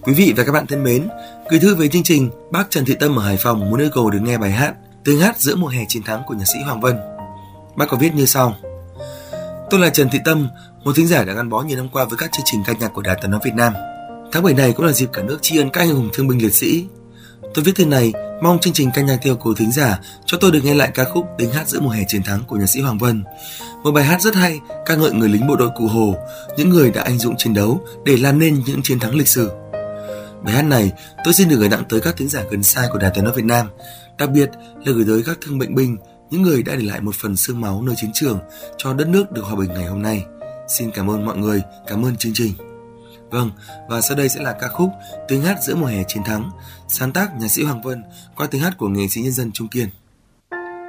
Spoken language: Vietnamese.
Quý vị và các bạn thân mến, gửi thư về chương trình, bác Trần Thị Tâm ở Hải Phòng muốn yêu cầu được nghe bài hát Tiếng hát giữa mùa hè chiến thắng của nhạc sĩ Hoàng Vân. Bác có viết như sau: Tôi là Trần Thị Tâm, một thính giả đã gắn bó nhiều năm qua với các chương trình ca nhạc của Đài Tiếng nói Việt Nam. Tháng 7 này cũng là dịp cả nước tri ân các anh hùng thương binh liệt sĩ. Tôi viết thư này mong chương trình ca nhạc theo của thính giả cho tôi được nghe lại ca khúc Tiếng hát giữa mùa hè chiến thắng của nhạc sĩ Hoàng Vân. Một bài hát rất hay, ca ngợi người lính bộ đội Cụ Hồ, những người đã anh dũng chiến đấu để làm nên những chiến thắng lịch sử. Bài hát này tôi xin được gửi tặng tới các thính giả gần xa của Đài Tiếng nói Việt Nam, đặc biệt là gửi tới các thương bệnh binh, những người đã để lại một phần xương máu nơi chiến trường cho đất nước được hòa bình ngày hôm nay. Xin cảm ơn mọi người, cảm ơn chương trình. Vâng, và sau đây sẽ là ca khúc Tiếng hát giữa mùa hè chiến thắng, sáng tác nhạc sĩ Hoàng Vân qua tiếng hát của nghệ sĩ nhân dân Trung Kiên.